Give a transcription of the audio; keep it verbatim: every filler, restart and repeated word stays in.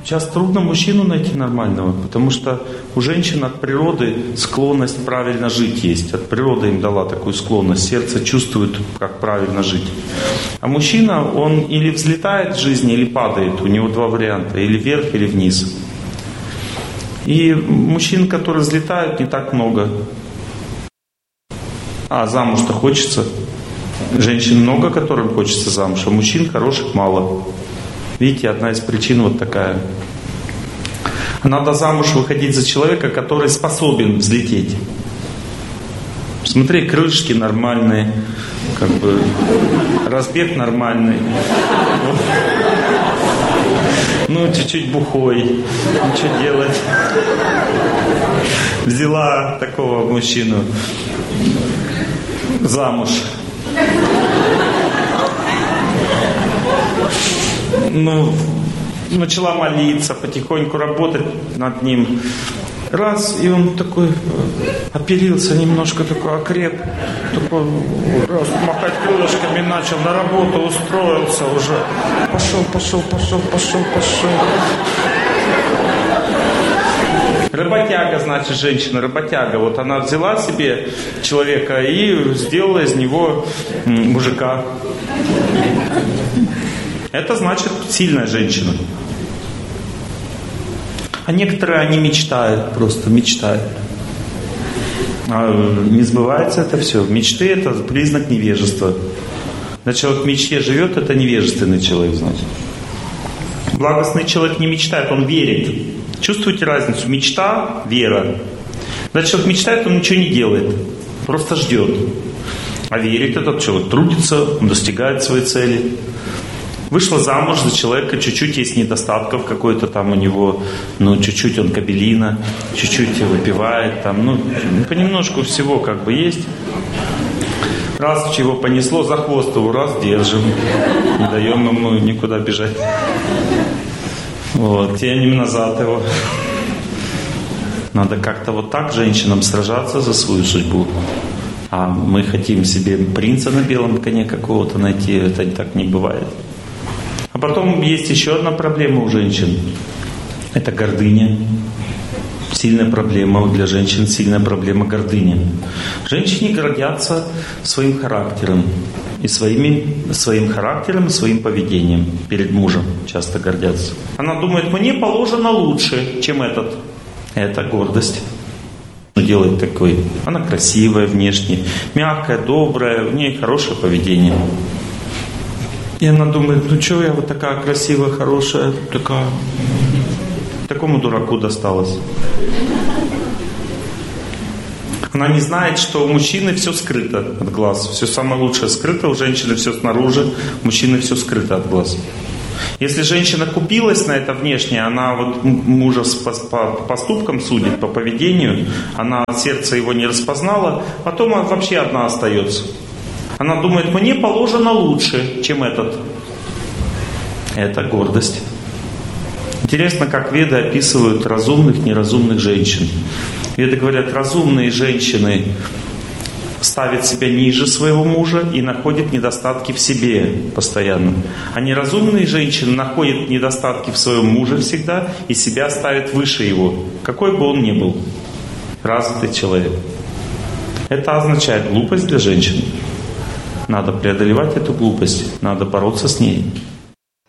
Сейчас трудно мужчину найти нормального, потому что у женщин от природы склонность правильно жить есть. От природы им дала такую склонность. Сердце чувствует, как правильно жить. А мужчина, он или взлетает в жизни, или падает. У него два варианта. Или вверх, или вниз. И мужчин, которые взлетают, не так много. А замуж-то хочется. Женщин много, которым хочется замуж, а мужчин хороших мало. Видите, одна из причин вот такая. Надо замуж выходить за человека, который способен взлететь. Смотри, крылышки нормальные, как бы разбег нормальный. Вот. Ну, чуть-чуть бухой. Ну, что делать? Взяла такого мужчину замуж. Ну, начала молиться, потихоньку работать над ним. Раз, и он такой оперился немножко, такой окреп, такой раз, махать крылышками начал, на работу устроился уже. Пошел, пошел, пошел, пошел, пошел. Работяга, значит, женщина, работяга. Вот она взяла себе человека и сделала из него мужика. Это значит сильная женщина. А некоторые, они мечтают, просто мечтают. А не сбывается это все. Мечты — это признак невежества. Когда человек в мечте живет, это невежественный человек, значит. Благостный человек не мечтает, он верит. Чувствуете разницу? Мечта, вера. Когда человек мечтает, он ничего не делает. Просто ждет. А верит этот человек, трудится, он достигает своей цели. Вышла замуж за человека, чуть-чуть есть недостатков какой-то там у него, ну, чуть-чуть он кабелина, чуть-чуть выпивает, там, ну, понемножку всего как бы есть. Раз чего понесло, за хвост его раз держим, не даем ему никуда бежать. Вот, тянем назад его. Надо как-то вот так женщинам сражаться за свою судьбу. А мы хотим себе принца на белом коне какого-то найти, это так не бывает. А потом есть еще одна проблема у женщин. Это гордыня. Сильная проблема для женщин, сильная проблема гордыни. Женщины гордятся своим характером. И своими, своим характером, и своим поведением перед мужем часто гордятся. Она думает, мне положено лучше, чем этот. Это гордость. Делает такой. Она красивая внешне, мягкая, добрая, у нее хорошее поведение. И она думает, ну что я вот такая красивая, хорошая, такая. Такому дураку досталось. Она не знает, что у мужчины все скрыто от глаз. Все самое лучшее скрыто, у женщины все снаружи, у мужчины все скрыто от глаз. Если женщина купилась на это внешнее, она вот мужа по, по поступкам судит, по поведению, она сердце его не распознала, потом она вообще одна остается. Она думает, мне положено лучше, чем этот. Это гордость. Интересно, как веды описывают разумных, неразумных женщин. Веды говорят, разумные женщины ставят себя ниже своего мужа и находят недостатки в себе постоянно. А неразумные женщины находят недостатки в своем муже всегда и себя ставят выше его, какой бы он ни был. Развитый человек. Это означает глупость для женщин. Надо преодолевать эту глупость, надо бороться с ней.